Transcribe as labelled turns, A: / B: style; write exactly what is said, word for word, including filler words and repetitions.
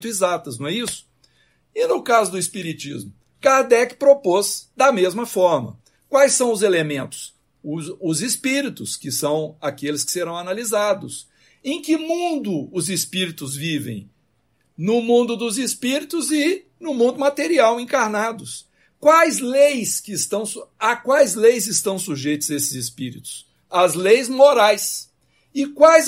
A: exatas, não é isso? E no caso do Espiritismo, Kardec propôs da mesma forma. Quais são os elementos? Os, os espíritos, que são aqueles que serão analisados. Em que mundo os espíritos vivem? No mundo dos espíritos e no mundo material, encarnados. Quais leis que estão, a quais leis estão sujeitos esses espíritos? As leis morais. E quais